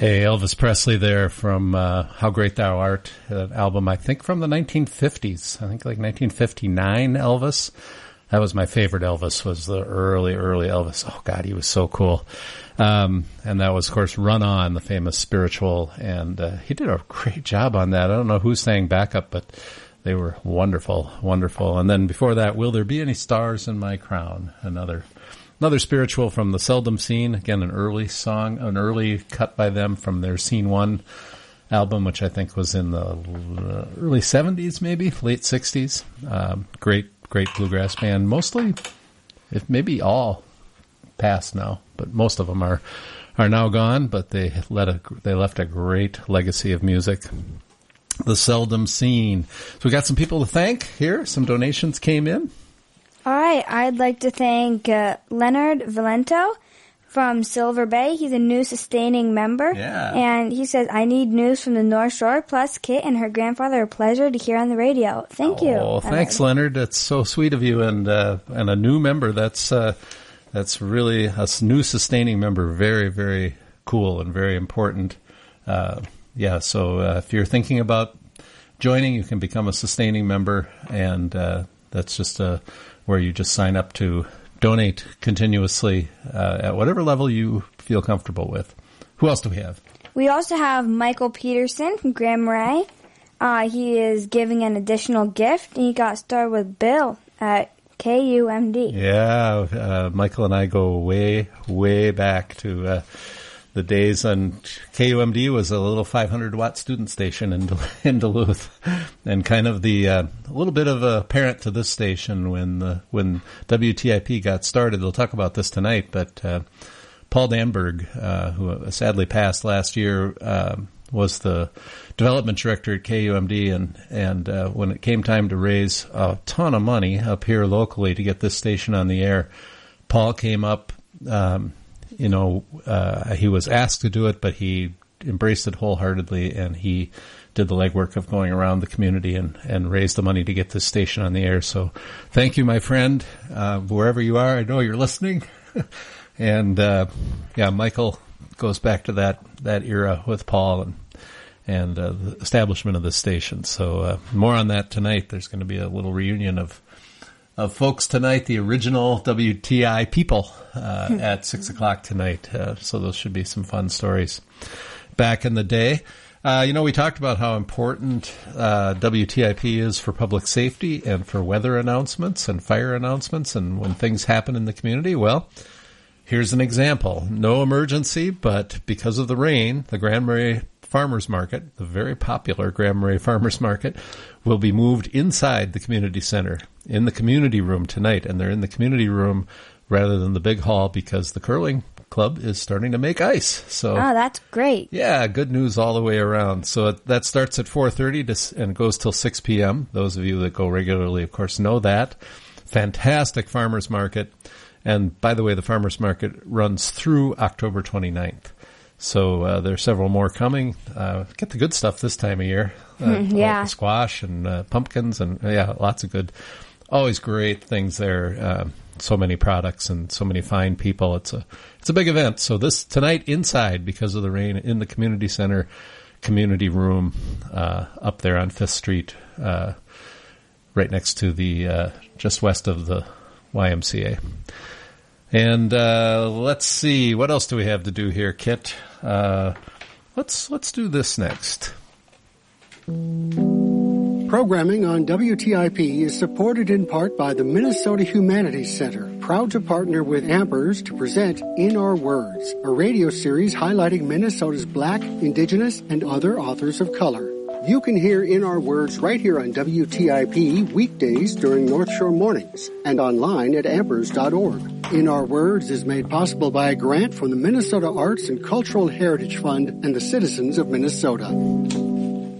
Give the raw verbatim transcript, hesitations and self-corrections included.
Hey, Elvis Presley there from uh, How Great Thou Art, that album, I think from the nineteen fifties. I think like nineteen fifty-nine Elvis. That was my favorite Elvis, was the early, early Elvis. Oh, God, he was so cool. Um, and that was, of course, Run On, the famous spiritual. And uh, he did a great job on that. I don't know who sang backup, but they were wonderful, wonderful. And then before that, Will There Be Any Stars in My Crown? Another Another spiritual from the Seldom Seen. Again, an early song, an early cut by them from their Scene One album, which I think was in the early seventies, maybe, late sixties. Um, great, great bluegrass band. Mostly, if maybe all past now, but most of them are are now gone. But they let a they left a great legacy of music. The Seldom Seen. So we got some people to thank here. Some donations came in. All right, I'd like to thank uh, Leonard Valento from Silver Bay. He's a new sustaining member. Yeah. And he says, I need news from the North Shore, plus Kit and her grandfather, a pleasure to hear on the radio. Thank you. Oh, thanks, Leonard. That's so sweet of you. And uh, and a new member, that's uh, that's really a new sustaining member. Very, very cool and very important. Uh, yeah, so uh, if you're thinking about joining, you can become a sustaining member. And uh, that's just a... where you just sign up to donate continuously uh, at whatever level you feel comfortable with. Who else do we have? We also have Michael Peterson from Grand Marais. Uh, he is giving an additional gift, and he got started with Bill at K U M D. Yeah, uh, Michael and I go way, way back to uh, the days when K U M D was a little five hundred watt student station in, in Duluth, and kind of the uh, a little bit of a parent to this station when the, when W T I P got started. They'll talk about this tonight, but uh, Paul Danberg, uh, who sadly passed last year, uh, was the development director at K U M D, and and uh, when it came time to raise a ton of money up here locally to get this station on the air, Paul came up. Um, You know, uh, he was asked to do it, but he embraced it wholeheartedly, and he did the legwork of going around the community and, and raised the money to get this station on the air. So thank you, my friend, uh, wherever you are. I know you're listening. and, uh, yeah, Michael goes back to that, that era with Paul and, and uh, the establishment of this station. So uh, more on that tonight. There's going to be a little reunion of Of folks tonight, the original W T I people uh, at six o'clock tonight. Uh, so those should be some fun stories back in the day. Uh, you know, we talked about how important uh, W T I P is for public safety and for weather announcements and fire announcements and when things happen in the community. Well, here's an example. No emergency, but because of the rain, the Grand Marais Farmers Market, the very popular Grand Marais Farmers Market, will be moved inside the community center, in the community room tonight. And they're in the community room rather than the big hall because the curling club is starting to make ice. So, oh, that's great. Yeah, good news all the way around. So that starts at four thirty and goes till six p.m. Those of you that go regularly, of course, know that. Fantastic farmers market. And by the way, the farmers market runs through October twenty-ninth. So uh, there are several more coming. Uh, get the good stuff this time of year. Uh, yeah. Squash and uh, pumpkins and, uh, yeah, lots of good, always great things there. Uh, so many products and so many fine people. It's a it's a big event. So this tonight inside, because of the rain, in the community center, community room uh, up there on Fifth Street, uh, right next to the, uh, just west of the Y M C A. And uh, let's see, what else do we have to do here, Kit? Uh, let's let's do this next. Programming on W T I P is supported in part by the Minnesota Humanities Center, proud to partner with Ampers to present In Our Words, a radio series highlighting Minnesota's Black, Indigenous, and other authors of color. You can hear In Our Words right here on W T I P weekdays during North Shore Mornings and online at ampers dot org. In Our Words is made possible by a grant from the Minnesota Arts and Cultural Heritage Fund and the citizens of Minnesota.